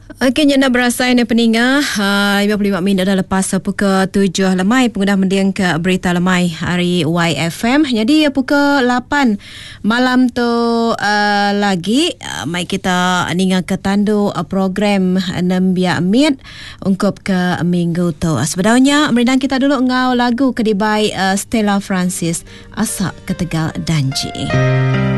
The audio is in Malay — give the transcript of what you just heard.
Okey, nyanda berasai dan peningah 55 minit dah lepas pukul 7 lemai pengguna mendiang ke berita lemai hari YFM. Jadi pukul 8 malam tu lagi mai kita ninga ke tandu program Nembia Mit ungkup ke minggu tu. Sebenarnya merindang kita dulu ngau lagu kedibai Stella Francis Asak Ketegal Danji.